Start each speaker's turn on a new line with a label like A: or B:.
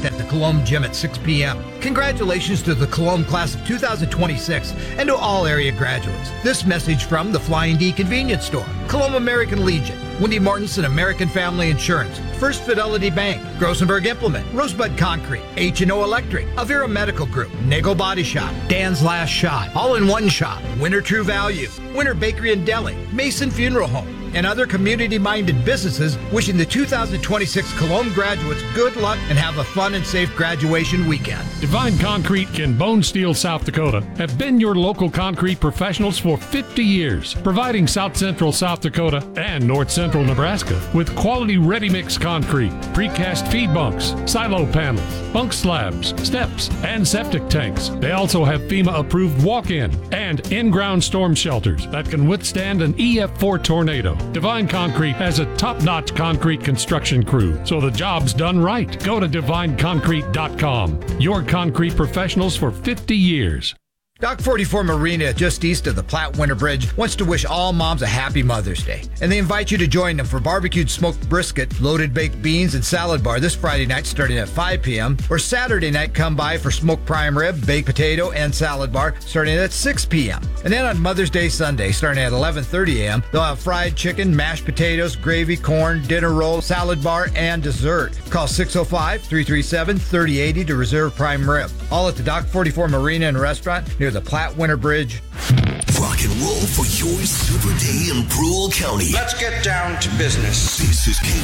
A: at the Colomb Gym at 6 p.m. Congratulations to the Colomb class of 2026 and to all area graduates. This message from the Flying D Convenience Store, Colomb American Legion, Wendy Mortensen American Family Insurance, First Fidelity Bank, Grossenberg Implement, Rosebud Concrete, H&O Electric, Avera Medical Group, Nagel Body Shop, Dan's Last Shot, All-in-One Shop, Winter True Value, Winter Bakery and Deli, Mason Funeral Home, and other community-minded businesses wishing the 2026 Colomb graduates good luck and have a fun and safe graduation weekend.
B: Divine Concrete in Bone Steel, South Dakota have been your local concrete professionals for 50 years, providing South Central South Dakota and North Central Nebraska with quality ready-mix concrete, precast feed bunks, silo panels, bunk slabs, steps, and septic tanks. They also have FEMA-approved walk-in and in-ground storm shelters that can withstand an EF4 tornado. Divine Concrete has a top-notch concrete construction crew, so the job's done right. Go to divineconcrete.com. Your concrete professionals for 50 years.
A: Dock 44 Marina, just east of the Platte Winter Bridge, wants to wish all moms a happy Mother's Day. And they invite you to join them for barbecued smoked brisket, loaded baked beans, and salad bar this Friday night starting at 5 p.m. Or Saturday night, come by for smoked prime rib, baked potato, and salad bar starting at 6 p.m. And then on Mother's Day Sunday, starting at 11:30 a.m., they'll have fried chicken, mashed potatoes, gravy, corn, dinner roll, salad bar, and dessert. Call 605-337-3080 to reserve prime rib. All at the Dock 44 Marina and Restaurant near the Platte Winter Bridge.
C: Rock and roll for your Super Day in Brule County.
D: Let's get down to business.
C: This is